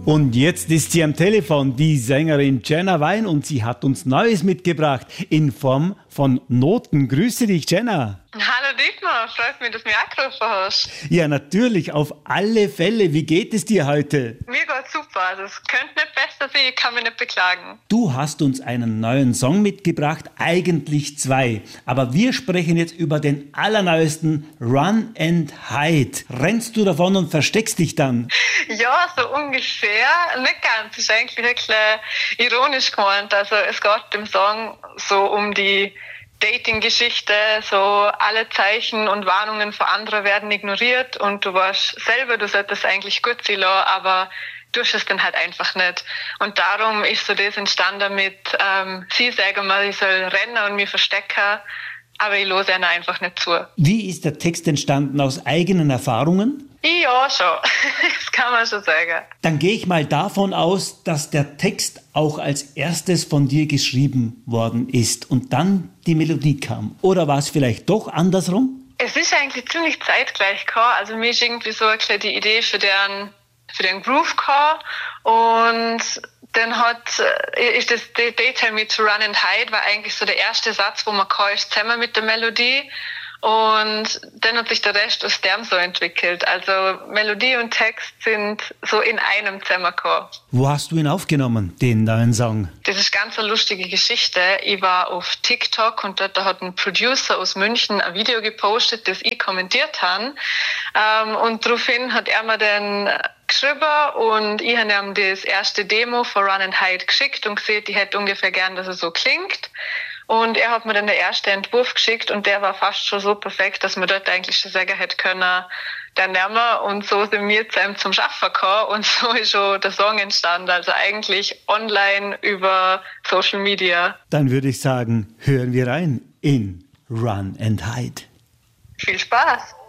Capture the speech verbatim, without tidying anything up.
Und jetzt ist sie am Telefon, die Sängerin Jenna Wein, und sie hat uns Neues mitgebracht in Form von Noten. Grüße dich, Jenna. Hallo Dietmar, freut mich, dass du mich angerufen hast. Ja, natürlich, auf alle Fälle. Wie geht es dir heute? Mir geht's super, also es könnte nicht besser sein, ich kann mich nicht beklagen. Du hast uns einen neuen Song mitgebracht, eigentlich zwei. Aber wir sprechen jetzt über den allerneuesten, Run and Hide. Rennst du davon und versteckst dich dann? Ja, so ungefähr. Nicht ganz, es ist eigentlich wirklich ironisch gemeint. Also es geht im Song so um die Dating-Geschichte, so alle Zeichen und Warnungen von anderen werden ignoriert und du weißt selber, du solltest eigentlich gut sein lassen, aber tust es dann halt einfach nicht. Und darum ist so das entstanden mit, ähm, sie sagen mal, ich soll rennen und mich verstecken, aber ich höre ihnen einfach nicht zu. Wie ist der Text entstanden? Aus eigenen Erfahrungen? Ja, schon. Das kann man schon sagen. Dann gehe ich mal davon aus, dass der Text auch als erstes von dir geschrieben worden ist und dann die Melodie kam. Oder war es vielleicht doch andersrum? Es ist eigentlich ziemlich zeitgleich gekommen. Also mir ist irgendwie so ein bisschen die Idee für den, für den Groove gekommen. Und dann hat, ist das They Tell Me to Run and Hide war eigentlich so der erste Satz, wo man kann, ist zusammen mit der Melodie. Und dann hat sich der Rest aus dem so entwickelt. Also Melodie und Text sind so in einem zusammengekommen. Wo hast du ihn aufgenommen, den neuen Song? Das ist ganz eine lustige Geschichte. Ich war auf TikTok und dort hat ein Producer aus München ein Video gepostet, das ich kommentiert habe. Und daraufhin hat er mir dann geschrieben und ich habe ihm das erste Demo von Run and Hide geschickt und gesehen, ich hätte ungefähr gern, dass es so klingt. Und er hat mir dann den ersten Entwurf geschickt und der war fast schon so perfekt, dass man dort eigentlich schon sagen hätte können, der nehmen wir. Und so sind wir zusammen zum Schaffen gekommen und so ist schon der Song entstanden. Also eigentlich online über Social Media. Dann würde ich sagen, hören wir rein in Run and Hide. Viel Spaß!